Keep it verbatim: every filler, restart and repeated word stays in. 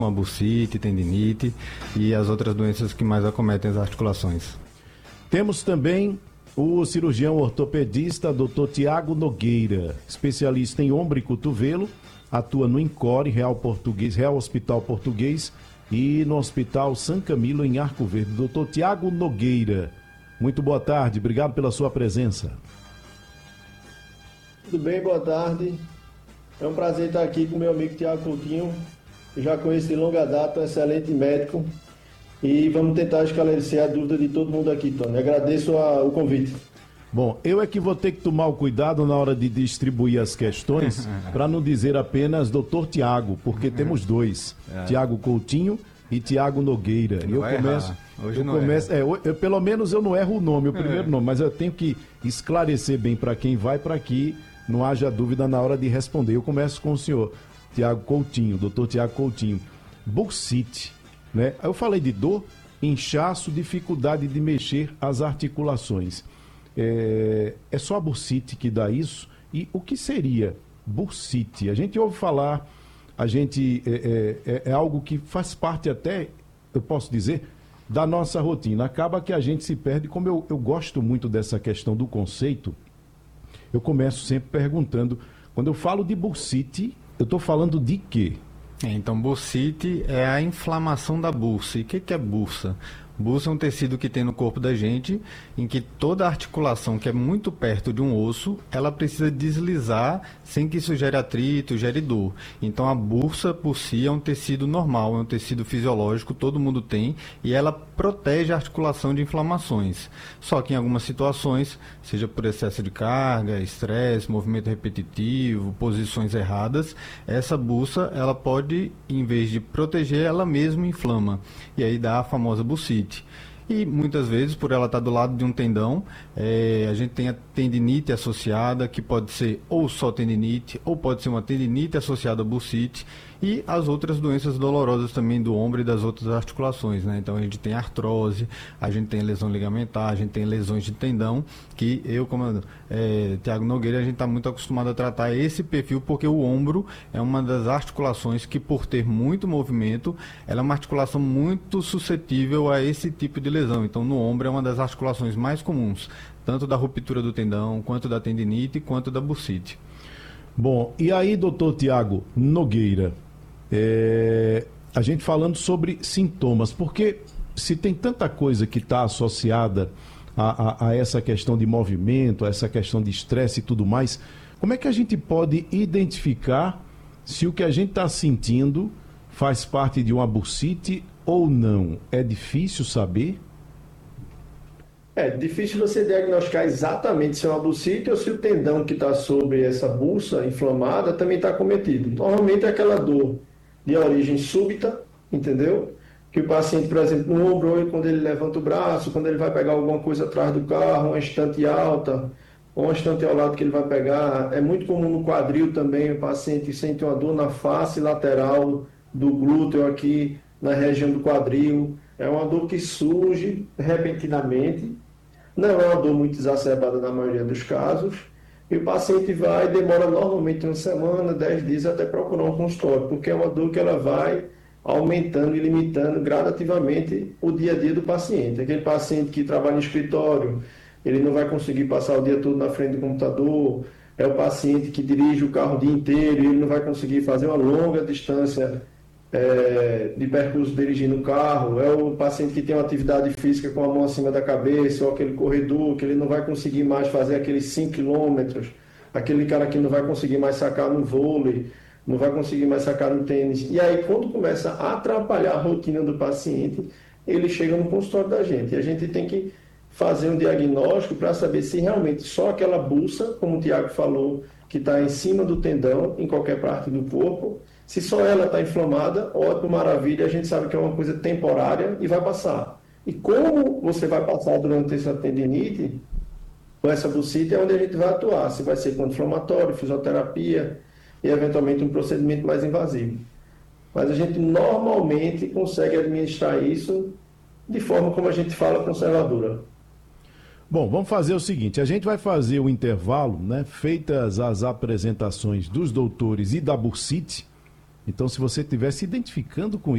a bursite, tendinite e as outras doenças que mais acometem as articulações. Temos também o cirurgião ortopedista doutor Tiago Nogueira, especialista em ombro e cotovelo, atua no INCORE, Real Português, Real Hospital Português e no Hospital São Camilo, em Arco Verde. doutor Tiago Nogueira, muito boa tarde, obrigado pela sua presença. Tudo bem, boa tarde. É um prazer estar aqui com meu amigo Tiago Coutinho. Eu já conheço de longa data, um excelente médico. E vamos tentar esclarecer a dúvida de todo mundo aqui, Tony. Agradeço a, o convite. Bom, eu é que vou ter que tomar o cuidado na hora de distribuir as questões, para não dizer apenas doutor Tiago, porque temos dois, é. Tiago Coutinho e Tiago Nogueira. E eu começo, Hoje eu não começo, é, eu, eu, pelo menos eu não erro o nome, o primeiro é. nome, mas eu tenho que esclarecer bem para quem vai, para que não haja dúvida na hora de responder. Eu começo com o senhor Tiago Coutinho, doutor Tiago Coutinho. Bursite, né? Eu falei de dor, inchaço, dificuldade de mexer as articulações. É, é só a bursite que dá isso? E o que seria bursite? A gente ouve falar, a gente é, é, é algo que faz parte até, eu posso dizer, da nossa rotina. Acaba que a gente se perde. Como eu, eu gosto muito dessa questão do conceito, eu começo sempre perguntando, quando eu falo de bursite, eu estou falando de quê? Então, bursite é a inflamação da bursa. E o que, que é bursa? Bursa é um tecido que tem no corpo da gente, em que toda articulação que é muito perto de um osso, ela precisa deslizar sem que isso gere atrito, gere dor. Então a bursa por si é um tecido normal, é um tecido fisiológico, todo mundo tem, e ela protege a articulação de inflamações. Só que em algumas situações, seja por excesso de carga, estresse, movimento repetitivo, posições erradas, essa bursa, ela pode, em vez de proteger, ela mesma inflama. E aí dá a famosa bursite. E muitas vezes, por ela estar do lado de um tendão, é, a gente tem a tendinite associada, que pode ser ou só tendinite, ou pode ser uma tendinite associada a bursite, e as outras doenças dolorosas também do ombro e das outras articulações, né? Então a gente tem artrose, a gente tem lesão ligamentar, a gente tem lesões de tendão, que eu, como é, Tiago Nogueira, a gente está muito acostumado a tratar esse perfil, porque o ombro é uma das articulações que, por ter muito movimento, ela é uma articulação muito suscetível a esse tipo de lesão. Então no ombro é uma das articulações mais comuns, tanto da ruptura do tendão, quanto da tendinite, quanto da bursite. Bom, e aí, doutor Tiago Nogueira, é, a gente falando sobre sintomas, porque se tem tanta coisa que está associada a, a, a essa questão de movimento, a essa questão de estresse e tudo mais, como é que a gente pode identificar se o que a gente está sentindo faz parte de uma bursite ou não? É difícil saber? É difícil você diagnosticar exatamente se é uma bursite ou se o tendão que está sobre essa bursa inflamada também está acometido. Normalmente é aquela dor de origem súbita, entendeu? Que o paciente, por exemplo, no ombro, quando ele levanta o braço, quando ele vai pegar alguma coisa atrás do carro, uma estante alta, ou uma estante ao lado que ele vai pegar. É muito comum no quadril também, o paciente sente uma dor na face lateral do glúteo aqui, na região do quadril. É uma dor que surge repentinamente, não é uma dor muito exacerbada na maioria dos casos, e o paciente vai, demora normalmente uma semana, dez dias até procurar um consultório, porque é uma dor que ela vai aumentando e limitando gradativamente o dia a dia do paciente. Aquele paciente que trabalha no escritório, ele não vai conseguir passar o dia todo na frente do computador, é o paciente que dirige o carro o dia inteiro e ele não vai conseguir fazer uma longa distância É, de percurso dirigindo o carro, é o paciente que tem uma atividade física com a mão acima da cabeça, ou aquele corredor que ele não vai conseguir mais fazer aqueles cinco quilômetros, aquele cara que não vai conseguir mais sacar no vôlei, não vai conseguir mais sacar no tênis. E aí, quando começa a atrapalhar a rotina do paciente, ele chega no consultório da gente. E a gente tem que fazer um diagnóstico para saber se realmente só aquela bursa, como o Tiago falou, que está em cima do tendão, em qualquer parte do corpo. Se só ela está inflamada, ótimo, maravilha, a gente sabe que é uma coisa temporária e vai passar. E como você vai passar durante essa tendinite, com essa bursite, é onde a gente vai atuar. Se vai ser com inflamatório, fisioterapia e eventualmente um procedimento mais invasivo. Mas a gente normalmente consegue administrar isso de forma como a gente fala, conservadora. Bom, vamos fazer o seguinte, a gente vai fazer o intervalo, né? Feitas as apresentações dos doutores e da bursite. Então, se você estiver se identificando com